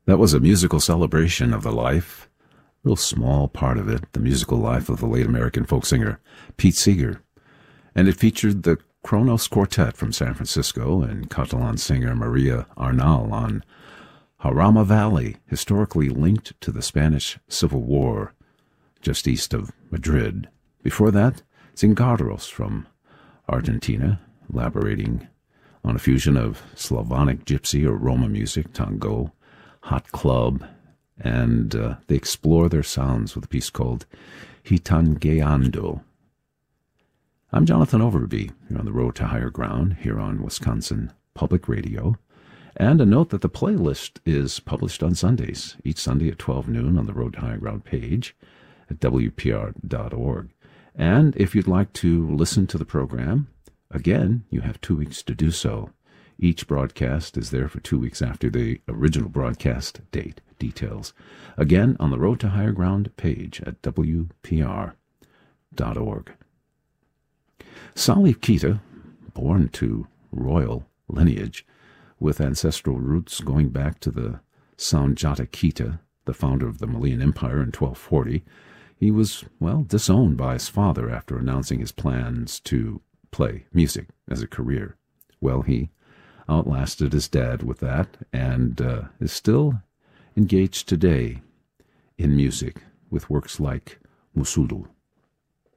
That was a musical celebration of the life, a real small part of it, the musical life of the late American folk singer Pete Seeger. And it featured the Kronos Quartet from San Francisco and Catalan singer Maria Arnal on Jarama Valley, historically linked to the Spanish Civil War, just east of Madrid. Before that, Zingardos from Argentina, elaborating on a fusion of Slavonic gypsy or Roma music, tango, hot club, and they explore their sounds with a piece called Gitangueando. I'm Jonathan Overby. You're on the road to higher ground here on Wisconsin Public Radio. And a note that the playlist is published on Sundays, each Sunday at 12 noon on the Road to Higher Ground page at WPR.org. And if you'd like to listen to the program, again, you have 2 weeks to do so. Each broadcast is there for 2 weeks after the original broadcast date. Details, again, on the Road to Higher Ground page at WPR.org. Salif Keita, born to royal lineage, with ancestral roots going back to the Sanjata Keita, the founder of the Malian Empire in 1240, he was, disowned by his father after announcing his plans to play music as a career. Well, he outlasted his dad with that and is still engaged today in music with works like Musulu.